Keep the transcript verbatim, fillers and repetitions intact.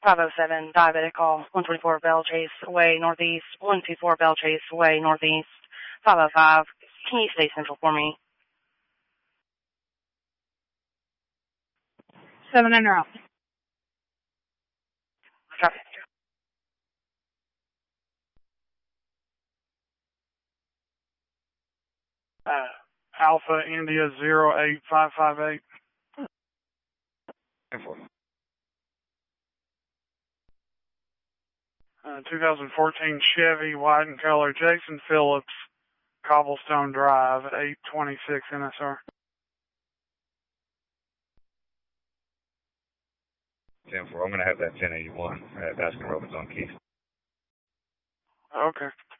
five oh seven, diabetic call, one twenty-four Bell Chase Way, northeast, one two four Bell Chase Way, northeast, five oh five. Can you stay central for me? Seven and out. Copy. Uh, Alpha India zero eight five five eight. Uh, two thousand fourteen Chevy, white in color, Jason Phillips, Cobblestone Drive, eight twenty-six N S R. ten four, I'm going to have that ten eighty-one at Baskin Robbins on Keith. Okay.